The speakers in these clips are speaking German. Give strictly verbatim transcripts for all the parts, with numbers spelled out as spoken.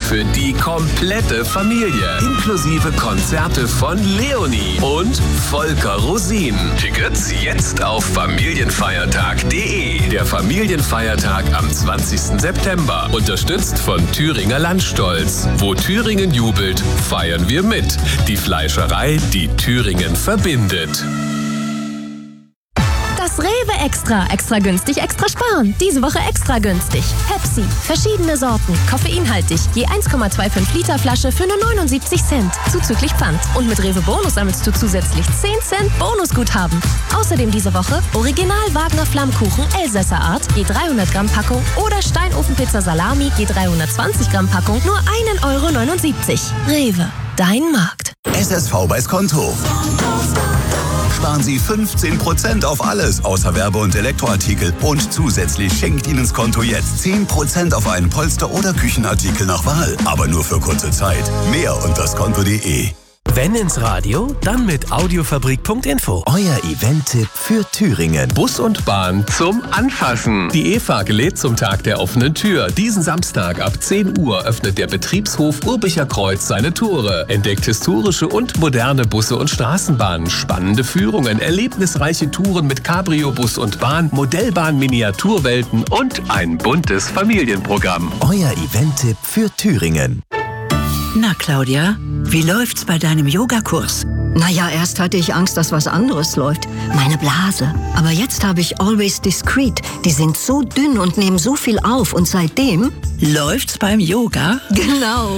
für die komplette Familie. Inklusive Konzerte von Leonie und Volker Rosin. Tickets jetzt auf familienfeiertag punkt de. Der Familienfeiertag am zwanzigsten September. Unterstützt von Thüringer Landstolz. Wo Thüringen jubelt, feiern wir mit. Die Fleischerei, die Thüringen verbindet. Das Rewe Extra. Extra günstig, extra sparen. Diese Woche extra günstig. Pepsi. Verschiedene Sorten. Koffeinhaltig. Je eins Komma fünfundzwanzig Liter Flasche für nur neunundsiebzig Cent. Zuzüglich Pfand. Und mit Rewe Bonus sammelst du zusätzlich zehn Cent Bonusguthaben. Außerdem diese Woche Original Wagner Flammkuchen Elsässer Art. Je dreihundert Gramm Packung. Oder Steinofenpizza Salami. Je dreihundertzwanzig Gramm Packung. Nur ein Euro neunundsiebzig. Rewe. Dein Markt. S S V bei Skonto. Sparen Sie fünfzehn Prozent auf alles außer Werbe- und Elektroartikel. Und zusätzlich schenkt Ihnen Skonto jetzt zehn Prozent auf einen Polster- oder Küchenartikel nach Wahl. Aber nur für kurze Zeit. Mehr unter skonto punkt de. Wenn ins Radio, dann mit audiofabrik punkt info. Euer Event-Tipp für Thüringen. Bus und Bahn zum Anfassen. Die E F A G lädt zum Tag der offenen Tür. Diesen Samstag ab zehn Uhr öffnet der Betriebshof Urbicher Kreuz seine Tore. Entdeckt historische und moderne Busse und Straßenbahnen, spannende Führungen, erlebnisreiche Touren mit Cabrio-Bus und Bahn, Modellbahn-Miniaturwelten und ein buntes Familienprogramm. Euer Event-Tipp für Thüringen. Na, Claudia, wie läuft's bei deinem Yogakurs? Naja, erst hatte ich Angst, dass was anderes läuft. Meine Blase. Aber jetzt habe ich Always Discreet. Die sind so dünn und nehmen so viel auf. Und seitdem... Läuft's beim Yoga? Genau.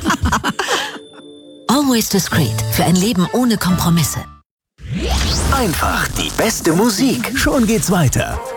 Always Discreet. Für ein Leben ohne Kompromisse. Einfach die beste Musik. Schon geht's weiter.